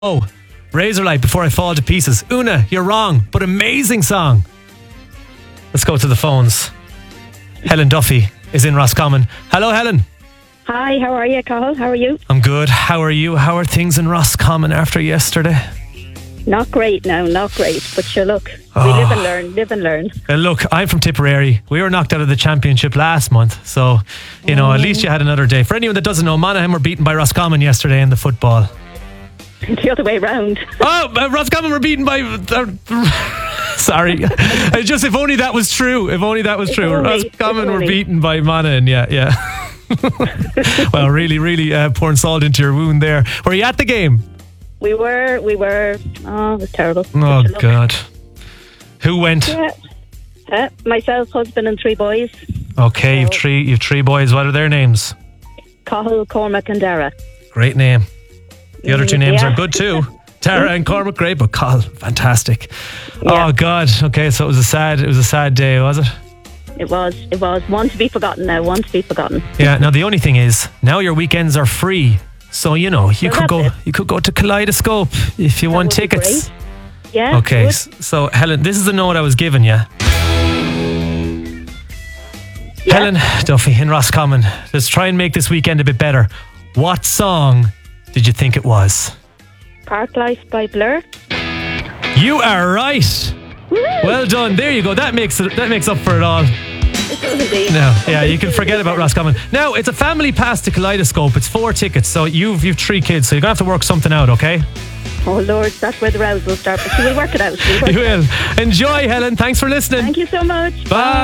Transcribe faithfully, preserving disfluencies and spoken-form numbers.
Oh, Razorlight, Before I Fall to Pieces. Una, you're wrong, but amazing song. Let's go to the phones. Helen Duffy is in Roscommon. Hello, Helen. Hi, how are you, Cathal? How are you? I'm good. How are you? How are things in Roscommon after yesterday? Not great now, not great. But sure, look, Oh. we live and learn, live and learn. Uh, look, I'm from Tipperary. We were knocked out of the championship last month. So, you know, at least you had another day. For anyone that doesn't know, Monaghan were beaten by Roscommon yesterday in the football. The other way round. Oh, uh, Roscommon were beaten by... Uh, sorry. Uh, just if only that was true. If only that was If true. only, Roscommon if were only. beaten by Monaghan. Yeah, yeah. Well, really, really uh, pouring salt into your wound there. Were you at the game? We were, we were, oh, it was terrible. Oh, But sure, look, God. Who went? Yeah. Uh, myself, husband and three boys. Okay, you've three, you've three boys. What are their names? Cathal, Cormac and Dara. Great name. The other two names Yeah. are good too. Tara and Cormac, great, but Cathal, fantastic. Yeah. Oh God. Okay, so it was a sad, it was a sad day, was it? It was, it was. One to be forgotten now, one to be forgotten. Yeah. Now the only thing is, now your weekends are free, so you know you Well, could go, that's it. you could go to Kaleidoscope if you That want would be tickets. great. Yeah. Okay. good. s- So Helen, this is the note I was given you. Yeah. Helen Duffy in Roscommon. Let's try and make this weekend a bit better. What song did you think it was? Park Life by Blur. You are right. Woo! Well done. There you go. That makes it. That makes up for it all. It does indeed. No, yeah, you can forget about Roscommon. Now it's a family pass to Kaleidoscope. It's four tickets, so you've you've three kids, so you're gonna have to work something out, okay? Oh Lord, that's where the rows will start. But we'll work it out. We'll work You it out. will. Enjoy, Helen. Thanks for listening. Thank you so much. Bye.